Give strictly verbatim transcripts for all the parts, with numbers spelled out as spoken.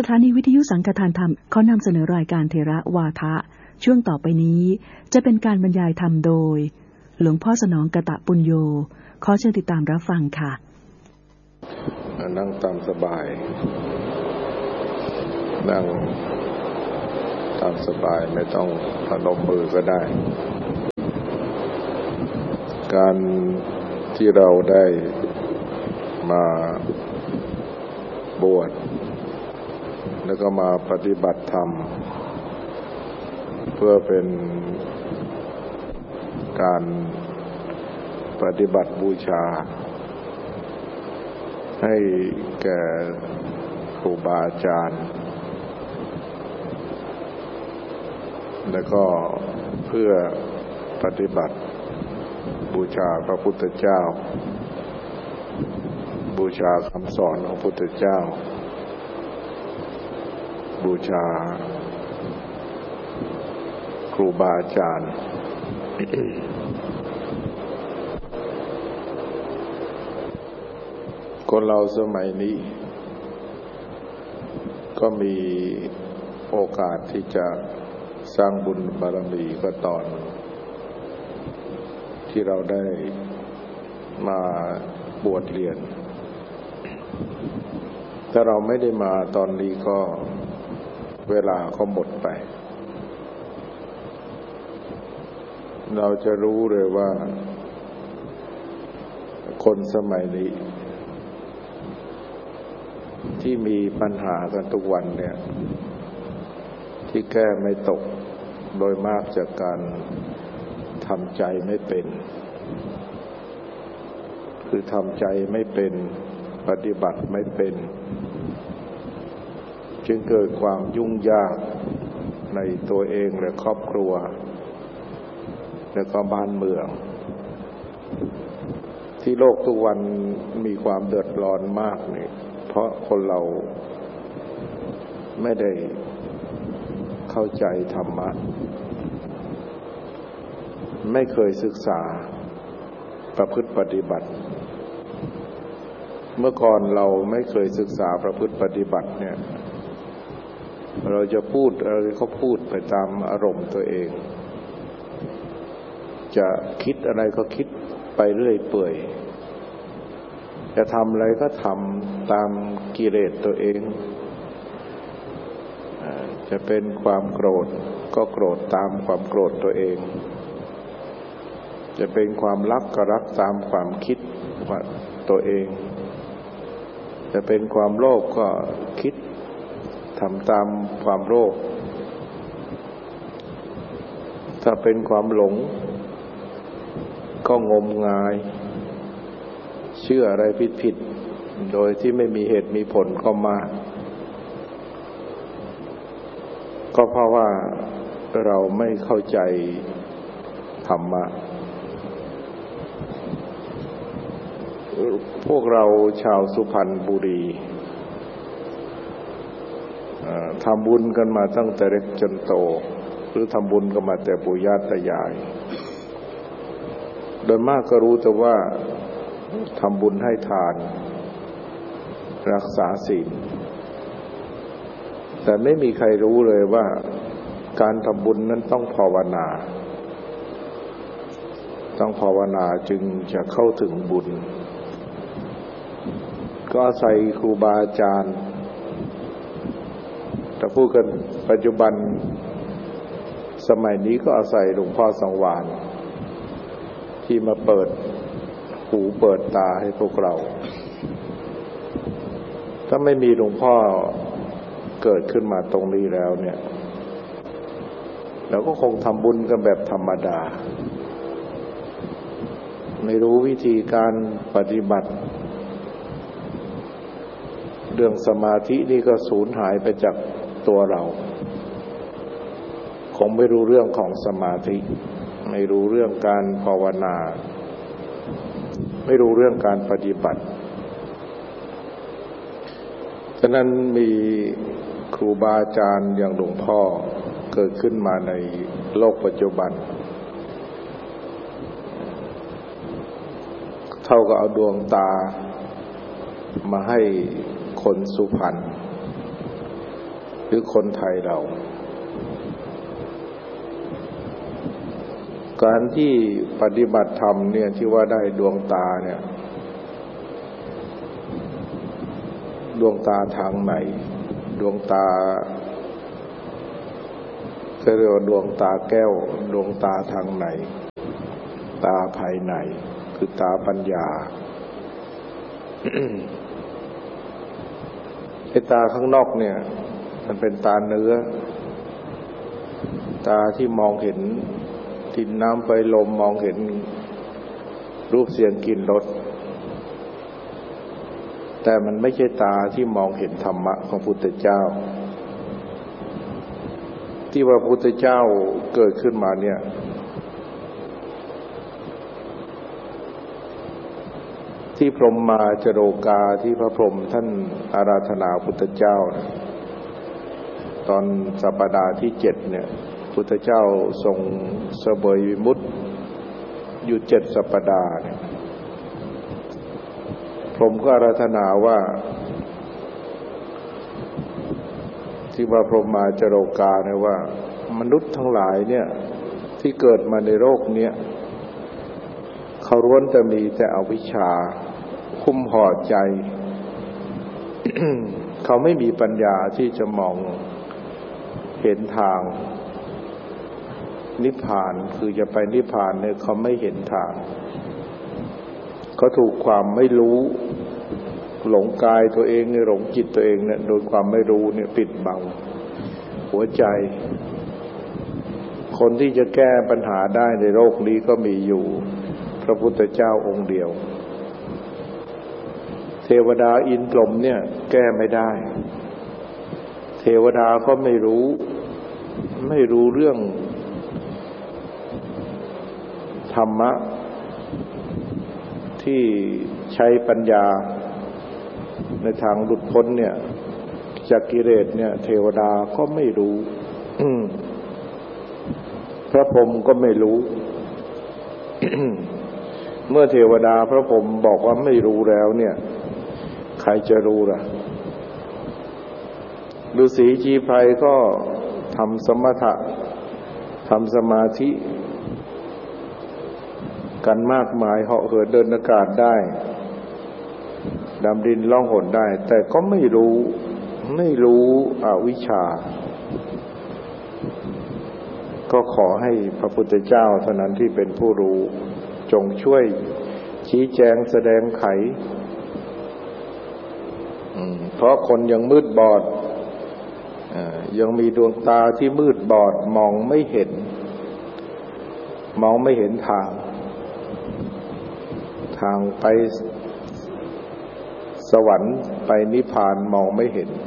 ถานีวิทยุสังฆทานธรรมขอนำเสนอรายการเทระวาทะช่วงต่อไปนี้จะเป็นการบรรยายธรรมโดยหลวงพ่อสนองกตปุญโญขอเชิญติดตามรับฟังค่ะนั่งตามสบายนั่งตามสบายไม่ต้องพนมมือก็ได้การที่เราได้มาบวชแล้วก็มาปฏิบัติธรรมเพื่อเป็นการปฏิบัติบูชาให้แก่ครูบาอาจารย์แล้วก็เพื่อปฏิบัติบูชาพระพุทธเจ้าบูชาคำสอนของพระพุทธเจ้าบูชาครูบาอาจารย์ คนเราสมัยนี้ก็มีโอกาสที่จะสร้างบุญบารมีก็ตอนที่เราได้มาบวชเรียนถ้าเราไม่ได้มาตอนนี้ก็เวลาก็หมดไปเราจะรู้เลยว่าคนสมัยนี้ที่มีปัญหากันทุกวันเนี่ยที่แก้ไม่ตกโดยมากจากการทำใจไม่เป็นคือทำใจไม่เป็นปฏิบัติไม่เป็นจึงเกิดความยุ่งยากในตัวเองและครอบครัวและก็บ้านเมืองที่โลกทุกวันมีความเดือดร้อนมากนี่เพราะคนเราไม่ได้เข้าใจธรรมะไม่เคยศึกษาประพฤติปฏิบัติเมื่อก่อนเราไม่เคยศึกษาประพฤติปฏิบัติเนี่ยเราจะพูดอะไรก็พูดไปตามอารมณ์ตัวเองจะคิดอะไรก็คิดไปเรื่อยเปื่อยจะทำอะไรก็ทำตามกิเลสตัวเองจะเป็นความโกรธก็โกรธตามความโกรธตัวเองจะเป็นความรักก็รักตามความคิดว่าตัวเองจะเป็นความโลภก็คิดทำตามความโลภถ้าเป็นความหลงก็งมงายเชื่ออะไรผิดๆโดยที่ไม่มีเหตุมีผลก็มากก็เพราะว่าเราไม่เข้าใจธรรมะพวกเราชาวสุพรรณบุรีทำบุญกันมาตั้งแต่เล็กจนโตหรือทำบุญกันมาแต่ปู่ย่าตายายโดยมากก็รู้แต่ว่าทำบุญให้ทานรักษาศีลแต่ไม่มีใครรู้เลยว่าการทำบุญนั้นต้องภาวนาต้องภาวนาจึงจะเข้าถึงบุญก็อาศัยครูบาอาจารย์ถ้าพูดกันปัจจุบันสมัยนี้ก็อาศัยหลวงพ่อสังวาลที่มาเปิดหูเปิดตาให้พวกเราถ้าไม่มีหลวงพ่อเกิดขึ้นมาตรงนี้แล้วเนี่ยเราก็คงทำบุญกันแบบธรรมดาไม่รู้วิธีการปฏิบัติเรื่องสมาธินี่ก็สูญหายไปจากตัวเราคงไม่รู้เรื่องของสมาธิไม่รู้เรื่องการภาวนาไม่รู้เรื่องการปฏิบัติฉะนั้นมีครูบาอาจารย์อย่างหลวงพ่อเกิดขึ้นมาในโลกปัจจุบันเท่ากับเอาดวงตามาให้คนสุพรรณหรือคนไทยเราการที่ปฏิบัติธรรมเนี่ยที่ว่าได้ดวงตาเนี่ยดวงตาทางไหนดวงตาเรียกว่าดวงตาแก้วดวงตาทางไหนตาภายในคือตาปัญญา ไอ้ตาข้างนอกเนี่ยมันเป็นตาเนื้อตาที่มองเห็นดินน้ำไฟลมมองเห็นรูปเสียงกลิ่นรสแต่มันไม่ใช่ตาที่มองเห็นธรรมะของพุทธเจ้าที่ว่าพุทธเจ้าเกิดขึ้นมาเนี่ยที่พรหมมาจโรกาที่พระพรหมท่านอาราธนาพุทธเจ้าตอนสัปดาห์ที่เจ็ดเนี่ยพุทธเจ้าทรงเสวยวิมุตติอยู่เจ็ดสัปดาห์พรหมก็อาราธนาว่าที่ว่าพรหมมาจโรกาเนี่ยว่ามนุษย์ทั้งหลายเนี่ยที่เกิดมาในโลกเนี้ยเขาล้วนแต่มีแต่อวิชชาคุ้มห่อใจ เขาไม่มีปัญญาที่จะมองเห็นทางนิพพานคือจะไปนิพพานเนี่ยเขาไม่เห็นทางเขาถูกความไม่รู้หลงกายตัวเองเนี่ยหลงจิตตัวเองเนี่ยโดยความไม่รู้เนี่ยปิดบังหัวใจคนที่จะแก้ปัญหาได้ในโลกนี้ก็มีอยู่พระพุทธเจ้าองค์เดียวเทวดาอินทร์พรหมเนี่ยแก้ไม่ได้เทวดาก็ไม่รู้ไม่รู้เรื่องธรรมะที่ใช้ปัญญาในทางหลุดพ้นเนี่ยจากกิเลสเนี่ยเทวดาก็ไม่รู้พระพรหมก็ไม่รู้ เมื่อเทวดาพระพรหมบอกว่าไม่รู้แล้วเนี่ยใครจะรู้ล่ะฤาษีชีไพรก็ทำสมถะทำสมาธิกันมากมายเหาะเหินเดินอากาศได้ดำดินล่องหนได้แต่ก็ไม่รู้ไม่รู้อวิชชาก็ขอให้พระพุทธเจ้าเท่านั้นที่เป็นผู้รู้จงช่วยชี้แจงแสดงไขเพราะคนยังมืดบอดยังมีดวงตาที่มืดบอดมองไม่เห็นมองไม่เห็นทางทางไปสวรรค์ไปนิพพานมองไม่เห็น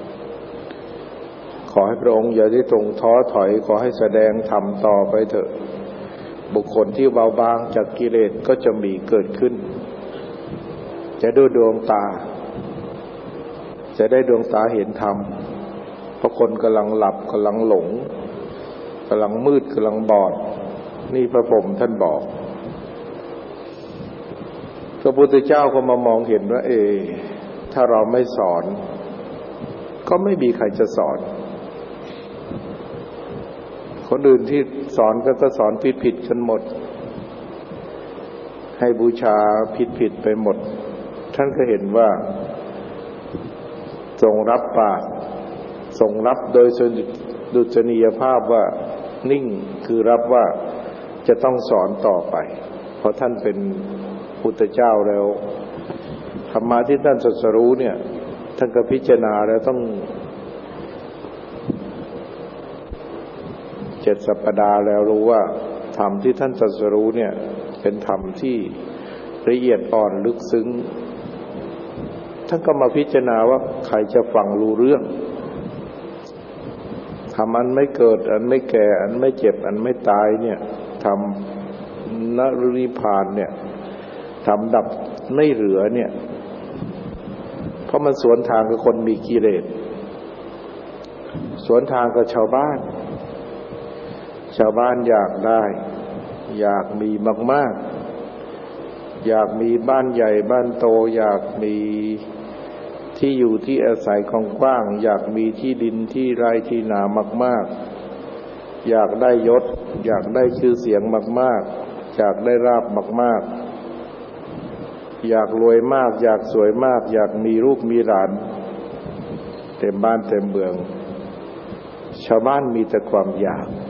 ขอให้พระองค์อย่าได้ทรงท้อถอยขอให้แสดงธรรมต่อไปเถอะบุคคลที่เบาบางจากกิเลสก็จะมีเกิดขึ้นจะด้วยดวงตาจะได้ดวงตาเห็นธรรมเพราะคนกำลังหลับกำลังหลงกำลังมืดกำลังบอดนี่พระพรหมท่านบอกพระพุทธเจ้าก็มามองเห็นว่าเอถ้าเราไม่สอนก็ไม่มีใครจะสอนคนอื่นที่สอนก็ก็สอนผิดๆกันหมดให้บูชาผิดๆไปหมดท่านก็เห็นว่าทรงรับปากทรงรับโดยดุจนียภาพว่านิ่งคือรับว่าจะต้องสอนต่อไปเพราะท่านเป็นพุทธเจ้าแล้วธรรมะที่ท่านตรัสรู้เนี่ยท่านก็พิจารณาแล้วต้องเจ็ดสัปดาห์แล้วรู้ว่าธรรมที่ท่านตรัสรู้เนี่ยเป็นธรรมที่ละเอียดอ่อนลึกซึ้งท่านก็มาพิจารณาว่าใครจะฟังรู้เรื่องธรรมอันไม่เกิดอันไม่แก่อันไม่เจ็บอันไม่ตายเนี่ยธรรมนรนิพพานเนี่ยธรรมดับไม่เหลือเนี่ยเพราะมันสวนทางกับคนมีกิเลสสวนทางกับชาวบ้านชาวบ้านอยากได้อยากมีมากๆอยากมีบ้านใหญ่บ้านโตอยากมีที่อยู่ที่อาศัยของกว้างอยากมีที่ดินที่ไร่ที่นามากๆอยากได้ยศอยากได้ชื่อเสียงมากๆอยากได้ลาภมากๆอยากรวยมากอยากสวยมากอยากมีลูกมีหลานเต็มบ้านเต็มเมืองชาวบ้านมีแต่ความอยาก